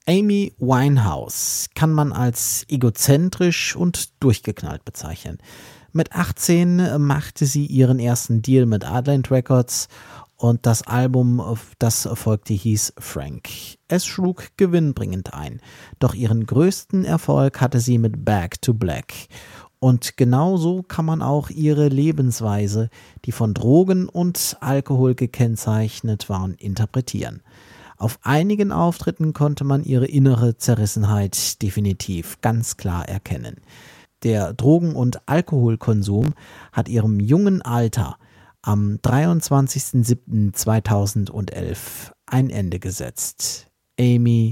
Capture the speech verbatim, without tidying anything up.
Amy Winehouse kann man als egozentrisch und durchgeknallt bezeichnen. Mit achtzehn machte sie ihren ersten Deal mit Island Records und das Album, das folgte, hieß Frank. Es schlug gewinnbringend ein, doch ihren größten Erfolg hatte sie mit Back to Black. Und genauso kann man auch ihre Lebensweise, die von Drogen und Alkohol gekennzeichnet war, interpretieren. Auf einigen Auftritten konnte man ihre innere Zerrissenheit definitiv ganz klar erkennen. Der Drogen- und Alkoholkonsum hat ihrem jungen Alter am dreiundzwanzigsten siebten zweitausendelf ein Ende gesetzt. Amy